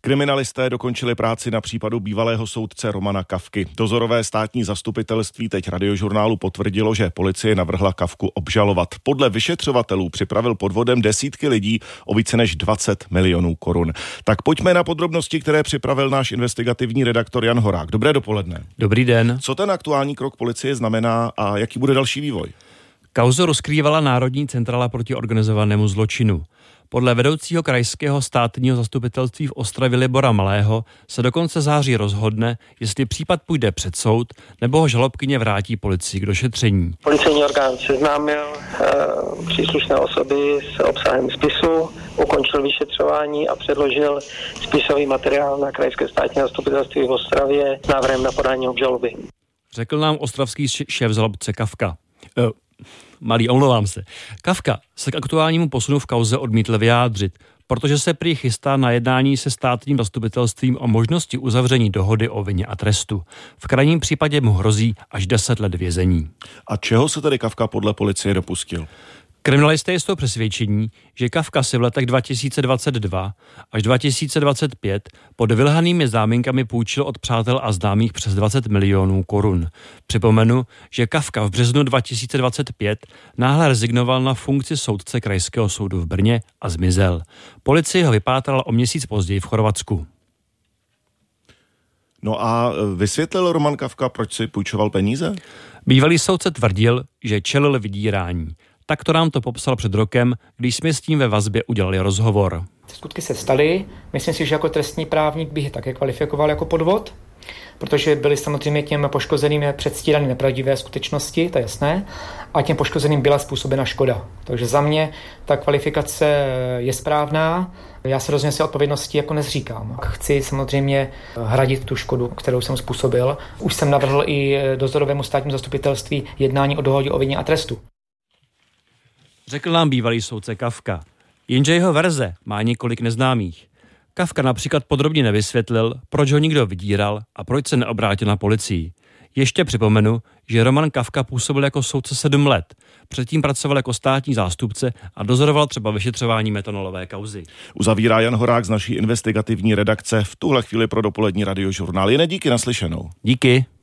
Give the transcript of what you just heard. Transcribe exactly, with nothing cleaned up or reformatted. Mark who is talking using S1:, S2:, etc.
S1: Kriminalisté dokončili práci na případu bývalého soudce Romana Kafky. Dozorové státní zastupitelství teď Radiožurnálu potvrdilo, že policie navrhla Kafku obžalovat. Podle vyšetřovatelů připravil podvodem desítky lidí o více než dvacet milionů korun. Tak pojďme na podrobnosti, které připravil náš investigativní redaktor Jan Horák. Dobré dopoledne.
S2: Dobrý den.
S1: Co ten aktuální krok policie znamená a jaký bude další vývoj?
S2: Kauzu rozkrývala Národní centrála proti organizovanému zločinu. Podle vedoucího krajského státního zastupitelství v Ostravě Libora Malého se do konce září rozhodne, jestli případ půjde před soud, nebo ho žalobkyně vrátí policii k došetření.
S3: Policejní orgán seznámil e, příslušné osoby s obsahem spisu, ukončil vyšetřování a předložil spisový materiál na krajské státní zastupitelství v Ostravě s návrhem na podání obžaloby.
S2: Řekl nám ostravský šéf žalobce Kafka. E, Malý, omlouvám se. Kafka se k aktuálnímu posunu v kauze odmítl vyjádřit, protože se prý chystá na jednání se státním zastupitelstvím o možnosti uzavření dohody o vině a trestu. V krajním případě mu hrozí až deset let vězení.
S1: A čeho se tedy Kafka podle policie dopustil?
S2: Kriminalisté jsou přesvědčení, že Kafka si v letech dva tisíce dvacet dva až dva tisíce dvacet pět pod vylhanými záminkami půjčil od přátel a známých přes dvacet milionů korun. Připomenu, že Kafka v březnu dva tisíce dvacet pět náhle rezignoval na funkci soudce krajského soudu v Brně a zmizel. Policie ho vypátrala o měsíc později v Chorvatsku.
S1: No a vysvětlil Roman Kafka, proč si půjčoval peníze?
S2: Bývalý soudce tvrdil, že čelil vydírání. Tak to nám to popsal před rokem, když jsme s tím ve vazbě udělali rozhovor.
S4: Skutky se staly, myslím si, že jako trestní právník bych je také kvalifikoval jako podvod, protože byly samozřejmě těm poškozeným předstírány nepravdivé skutečnosti, to je jasné, a těm poškozeným byla způsobena škoda. Takže za mě ta kvalifikace je správná, já se rozhodně se odpovědnosti jako nezříkám. Chci samozřejmě hradit tu škodu, kterou jsem způsobil. Už jsem navrhl i dozorovému státnímu zastupitelství jednání o dohodě o vině a trestu.
S2: Řekl nám bývalý soudce Kafka. Jenže jeho verze má několik neznámých. Kafka například podrobně nevysvětlil, proč ho někdo vydíral a proč se neobrátil na policii. Ještě připomenu, že Roman Kafka působil jako soudce sedm let. Předtím pracoval jako státní zástupce a dozoroval třeba vyšetřování metanolové kauzy.
S1: Uzavírá Jan Horák z naší investigativní redakce v tuhle chvíli pro dopolední Radiožurnál. Jen díky, naslyšenou.
S2: Díky.